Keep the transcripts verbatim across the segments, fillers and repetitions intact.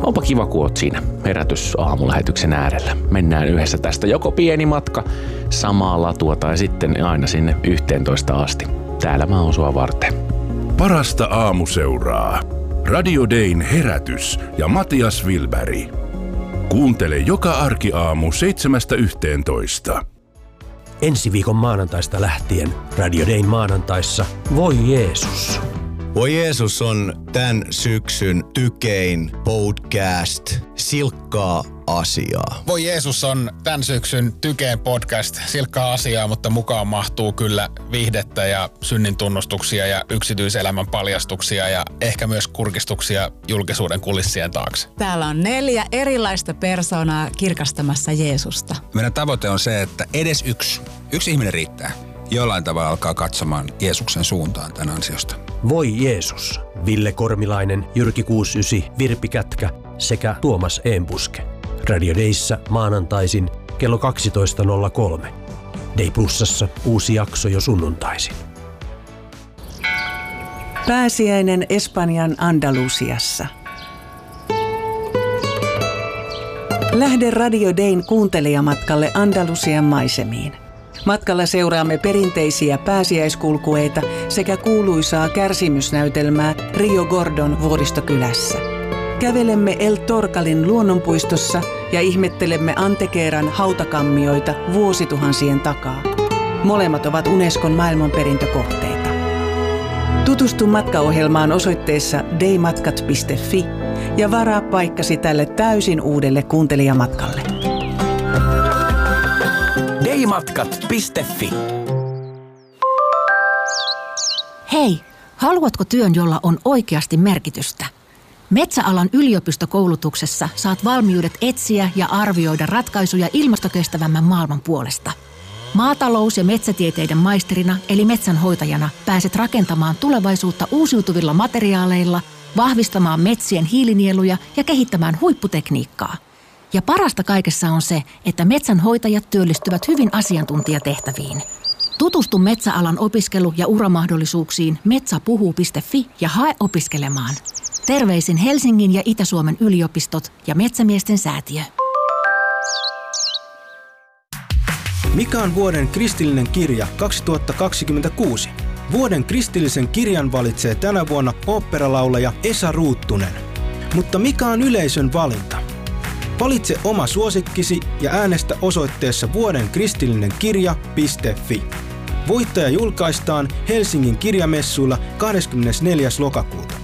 Onpa kiva, kun oot siinä herätysaamulähetyksen äärellä. Mennään yhdessä tästä joko pieni matka samaa latua tai sitten aina sinne yhteentoista asti. Täällä mä oon sua varten. Parasta aamuseuraa. Radio Dayn herätys ja Matias Wilberg. Kuuntele joka arkiaamu seitsemästä yhteentoista. Ensi viikon maanantaista lähtien Radio Dayn maanantaissa Voi Jeesus. Voi Jeesus on tämän syksyn tykein podcast silkkaa asiaa. Voi Jeesus on tämän syksyn tykein podcast silkkaa asiaa, mutta mukaan mahtuu kyllä viihdettä ja synnin tunnustuksia ja yksityiselämän paljastuksia ja ehkä myös kurkistuksia julkisuuden kulissien taakse. Täällä on neljä erilaista persoonaa kirkastamassa Jeesusta. Meidän tavoite on se, että edes yksi, yksi ihminen riittää. Jollain tavalla alkaa katsomaan Jeesuksen suuntaan tämän ansiosta. Voi Jeesus. Ville Kormilainen, Jyrki kuusikymmentäyhdeksän, Virpi Kätkä sekä Tuomas Eembuske. Radio Dayssä maanantaisin kello kaksitoista nolla kolme. Day Plusassa uusi jakso jo sunnuntaisin. Pääsiäinen Espanjan Andalusiassa. Lähde Radio Dayn kuuntelijamatkalle Andalusian maisemiin. Matkalla seuraamme perinteisiä pääsiäiskulkueita sekä kuuluisaa kärsimysnäytelmää Rio Gordon vuoristokylässä. Kävelemme El Torcalin luonnonpuistossa ja ihmettelemme Antequeran hautakammioita vuosituhansien takaa. Molemmat ovat Unescon maailmanperintökohteita. Tutustu matkaohjelmaan osoitteessa daymatkat piste fi ja varaa paikkasi tälle täysin uudelle kuuntelijamatkalle. daymatkat piste fi. Hei, haluatko työn, jolla on oikeasti merkitystä? Metsäalan yliopistokoulutuksessa saat valmiudet etsiä ja arvioida ratkaisuja ilmastokestävämmän maailman puolesta. Maatalous- ja metsätieteiden maisterina eli metsänhoitajana pääset rakentamaan tulevaisuutta uusiutuvilla materiaaleilla, vahvistamaan metsien hiilinieluja ja kehittämään huipputekniikkaa. Ja parasta kaikessa on se, että metsänhoitajat työllistyvät hyvin asiantuntijatehtäviin. Tutustu metsäalan opiskelu- ja uramahdollisuuksiin metsäpuhuu piste fi ja hae opiskelemaan. Terveisin Helsingin ja Itä-Suomen yliopistot ja Metsämiesten säätiö. Mikä on vuoden kristillinen kirja kaksituhattakaksikymmentäkuusi? Vuoden kristillisen kirjan valitsee tänä vuonna oopperalaulaja Esa Ruuttunen. Mutta mikä on yleisön valinta? Valitse oma suosikkisi ja äänestä osoitteessa vuoden kristillinen kirja piste fi. Voittaja julkaistaan Helsingin kirjamessuilla kahdeskymmenesneljäs lokakuuta.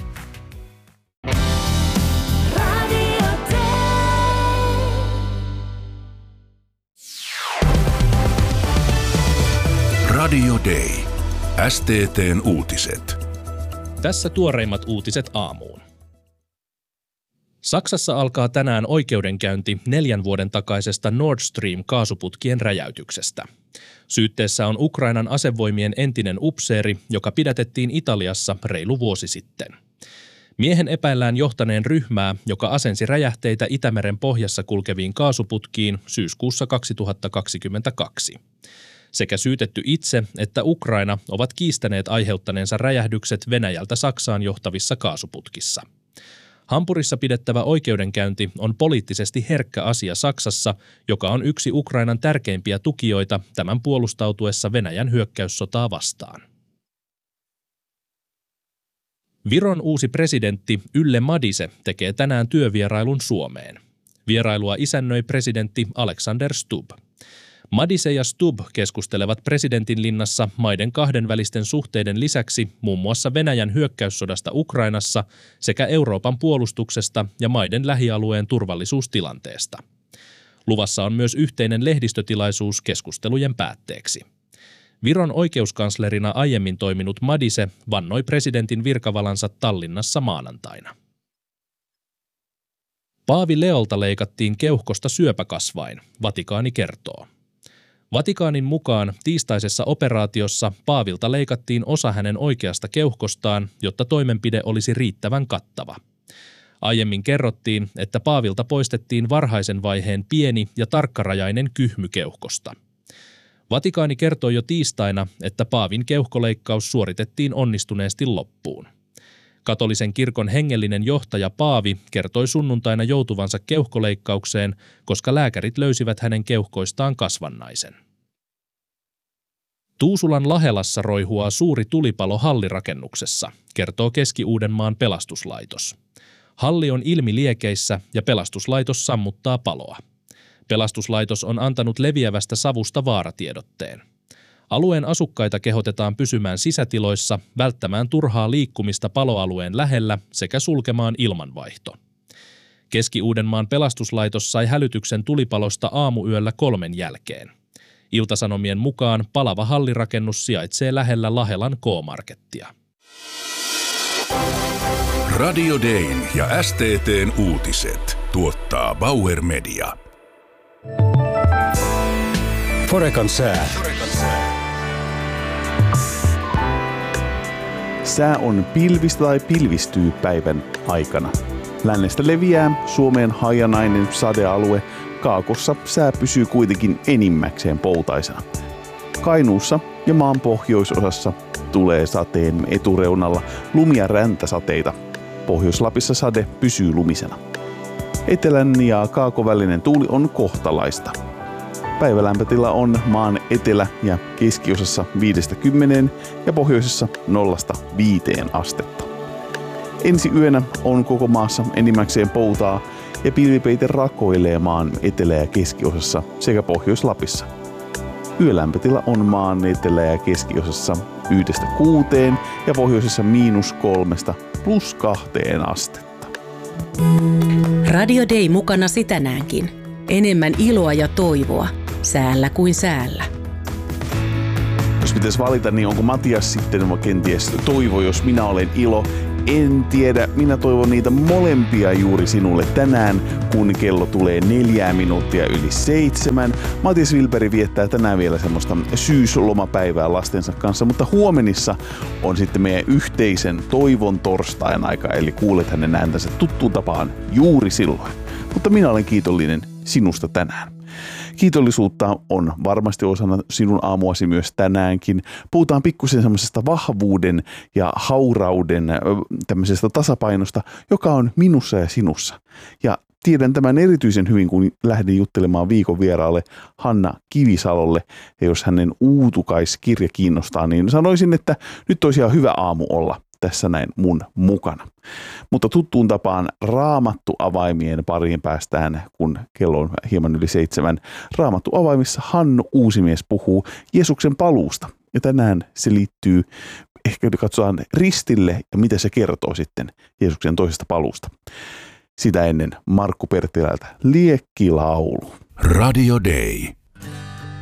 Radio Day. S T T:n uutiset. Tässä tuoreimmat uutiset aamuun. Saksassa alkaa tänään oikeudenkäynti neljän vuoden takaisesta Nord Stream-kaasuputkien räjäytyksestä. Syytteessä on Ukrainan asevoimien entinen upseeri, joka pidätettiin Italiassa reilu vuosi sitten. Miehen epäillään johtaneen ryhmää, joka asensi räjähteitä Itämeren pohjassa kulkeviin kaasuputkiin syyskuussa kaksituhattakaksikymmentäkaksi. Sekä syytetty itse että Ukraina ovat kiistäneet aiheuttaneensa räjähdykset Venäjältä Saksaan johtavissa kaasuputkissa. Hampurissa pidettävä oikeudenkäynti on poliittisesti herkkä asia Saksassa, joka on yksi Ukrainan tärkeimpiä tukijoita tämän puolustautuessa Venäjän hyökkäyssotaa vastaan. Viron uusi presidentti Yle Madise tekee tänään työvierailun Suomeen. Vierailua isännöi presidentti Alexander Stubb. Madise ja Stubb keskustelevat presidentin linnassa maiden kahdenvälisten suhteiden lisäksi muun muassa Venäjän hyökkäyssodasta Ukrainassa sekä Euroopan puolustuksesta ja maiden lähialueen turvallisuustilanteesta. Luvassa on myös yhteinen lehdistötilaisuus keskustelujen päätteeksi. Viron oikeuskanslerina aiemmin toiminut Madise vannoi presidentin virkavalansa Tallinnassa maanantaina. Paavi Leolta leikattiin keuhkosta syöpäkasvain, Vatikaani kertoo. Vatikaanin mukaan tiistaisessa operaatiossa Paavilta leikattiin osa hänen oikeasta keuhkostaan, jotta toimenpide olisi riittävän kattava. Aiemmin kerrottiin, että Paavilta poistettiin varhaisen vaiheen pieni ja tarkkarajainen kyhmy keuhkosta. Vatikaani kertoi jo tiistaina, että Paavin keuhkoleikkaus suoritettiin onnistuneesti loppuun. Katolisen kirkon hengellinen johtaja Paavi kertoi sunnuntaina joutuvansa keuhkoleikkaukseen, koska lääkärit löysivät hänen keuhkoistaan kasvannaisen. Tuusulan Lahelassa roihuaa suuri tulipalo hallirakennuksessa, kertoo Keski-Uudenmaan pelastuslaitos. Halli on ilmiliekeissä ja pelastuslaitos sammuttaa paloa. Pelastuslaitos on antanut leviävästä savusta vaaratiedotteen. Alueen asukkaita kehotetaan pysymään sisätiloissa, välttämään turhaa liikkumista paloalueen lähellä sekä sulkemaan ilmanvaihto. Keski-Uudenmaan pelastuslaitos sai hälytyksen tulipalosta aamuyöllä kolmen jälkeen. Iltasanomien mukaan palava hallirakennus sijaitsee lähellä Lahelan K-markettia. Radio Dayn ja S T T:n uutiset tuottaa Bauer Media. Forekan sää. Sää on pilvistä tai pilvistyy päivän aikana. Lännestä leviää Suomeen hajanainen sadealue. Kaakossa sää pysyy kuitenkin enimmäkseen poutaisena. Kainuussa ja maan pohjoisosassa tulee sateen etureunalla lumia räntäsateita. Pohjois-Lapissa sade pysyy lumisena. Etelän ja kaakovälinen tuuli on kohtalaista. Päivälämpötila on maan etelä- ja keskiosassa viidestä kymmeneen ja pohjoisessa nollasta viiteen astetta. Ensi yönä on koko maassa enimmäkseen poutaa ja pilvipeite rakoilee maan etelä- ja keskiosassa sekä Pohjois-Lapissa. Yölämpötila on maan etelä- ja keskiosassa yhdestä kuuteen ja pohjoisessa miinus kolmesta plus kahteen astetta. Radio Day mukanasi tänäänkin. Enemmän iloa ja toivoa, säällä kuin säällä. Jos pitäisi valita, niin onko Matias sitten kenties toivo, jos minä olen ilo? En tiedä. Minä toivon niitä molempia juuri sinulle tänään, kun kello tulee neljää minuuttia yli seitsemän. Matias Wilberg viettää tänään vielä semmoista syyslomapäivää lastensa kanssa, mutta huomenissa on sitten meidän yhteisen toivon torstain aika, eli kuulet hänen ääntänsä tuttuun tapaan juuri silloin. Mutta minä olen kiitollinen sinusta tänään. Kiitollisuutta on varmasti osana sinun aamuasi myös tänäänkin. Puhutaan pikkusen semmoisesta vahvuuden ja haurauden tämmöisestä tasapainosta, joka on minussa ja sinussa. Ja tiedän tämän erityisen hyvin, kun lähdin juttelemaan viikon vieraalle Hanna Kivisalolle. Ja jos hänen uutukaiskirja kiinnostaa, niin sanoisin, että nyt olisi ihan hyvä aamu olla tässä näin mun mukana. Mutta tuttuun tapaan Raamattu avaimien pariin päästään, kun kello on hieman yli seitsemän. Raamattu avaimissa Hannu Uusimies puhuu Jeesuksen paluusta. Ja tänään se liittyy, ehkä katsotaan ristille ja mitä se kertoo sitten Jeesuksen toisesta paluusta. Sitä ennen Markku Perttilältä Liekkilaulu. Radio Day.